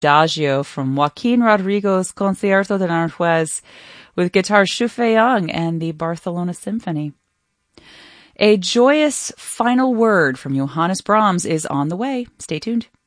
Adagio from Joaquin Rodrigo's Concierto de Aranjuez with guitar Xu Feiyang and the Barcelona Symphony. A joyous final word from Johannes Brahms is on the way. Stay tuned.